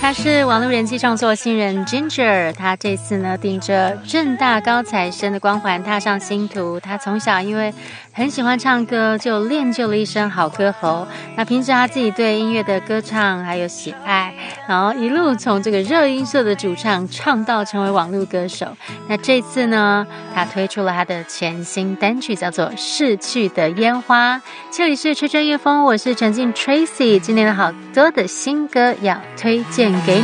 他是网络人气创作新人 Ginger， 他这次呢顶着正大高材生的光环踏上星途。他从小因为很喜欢唱歌，就练就了一身好歌喉。那平时他自己对音乐的歌唱还有喜爱，然后一路从这个热音社的主唱唱到成为网络歌手。那这次呢，他推出了他的全新单曲，叫做《逝去的烟花》。这里是吹吹乐风，我是陈静 Tracy， 今天的好多的新歌要推荐给你。